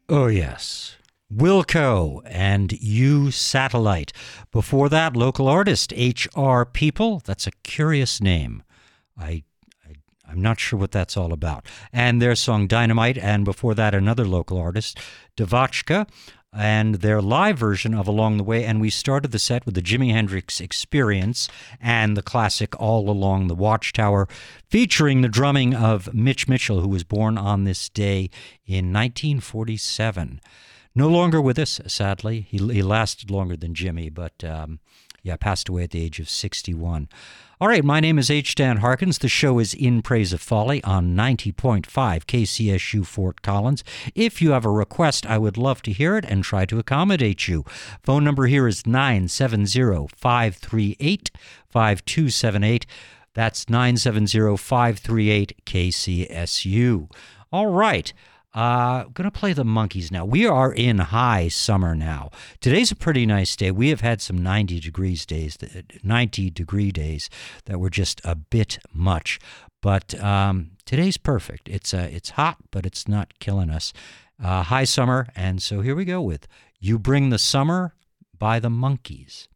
Oh, yes. Wilco and You Satellite. Before that, local artist HR People. That's a curious name. I, I'm not sure what that's all about. And their song Dynamite. And before that, another local artist, Devachka, and their live version of Along the Way. And we started the set with the Jimi Hendrix Experience and the classic All Along the Watchtower, featuring the drumming of Mitch Mitchell, who was born on this day in 1947. No longer with us, sadly. He lasted longer than Jimmy, but passed away at the age of 61. All right, my name is H. Dan Harkins. The show is In Praise of Folly on 90.5 KCSU Fort Collins. If you have a request, I would love to hear it and try to accommodate you. Phone number here is 970-538-5278. That's 970-538-KCSU. All right. Going to play the Monkees now. We are in high summer now. Today's a pretty nice day. We have had some 90-degree days that were just a bit much. But today's perfect. It's hot, but it's not killing us. High summer, and so here we go with You Bring the Summer by the Monkees.